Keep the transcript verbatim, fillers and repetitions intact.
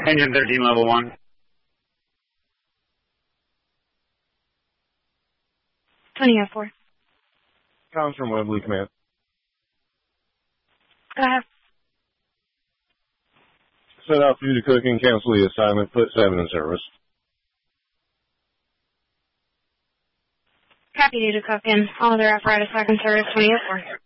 Engine thirteen, level one. twenty oh four. Comms from Webley Command. Go ahead. Set out for you to cook and cancel the assignment. Put seven in service. Copy, due to cook in. All other apparatus back in service, twenty oh four.